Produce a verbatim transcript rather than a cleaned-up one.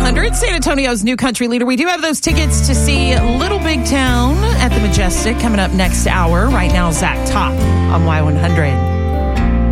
hundred, San Antonio's new country leader. We do have those tickets to see Little Big Town at the Majestic coming up next hour. Right now, Zach Top on Y one hundred.